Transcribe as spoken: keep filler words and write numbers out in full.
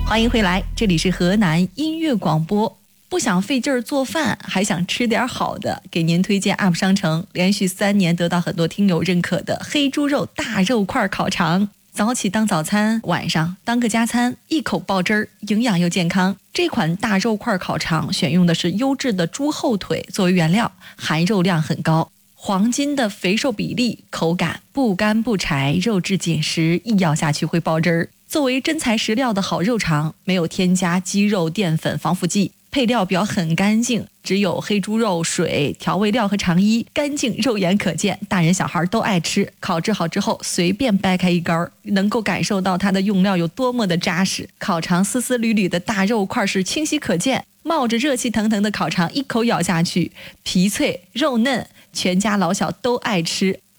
欢迎回来，这里是河南音乐广播。不想费劲儿做饭，还想吃点好的，给您推荐 U P 商城连续三年得到很多听友认可的黑猪肉大肉块烤肠。早起当早餐，晚上当个加餐，一口爆汁儿，营养又健康。这款大肉块烤肠选用的是优质的猪后腿作为原料，含肉量很高，黄金的肥瘦比例，口感不干不柴，肉质紧实，一咬下去会爆汁儿。作为真材实料的好肉肠，没有添加鸡肉、淀粉、防腐剂，配料表很干净，只有黑猪肉、水、调味料和肠衣，干净肉眼可见，大人小孩都爱吃。烤制好之后，随便掰开一根，能够感受到它的用料有多么的扎实。烤肠丝丝缕缕的大肉块是清晰可见，冒着热气腾腾的烤肠，一口咬下去，皮脆肉嫩，全家老小都爱吃。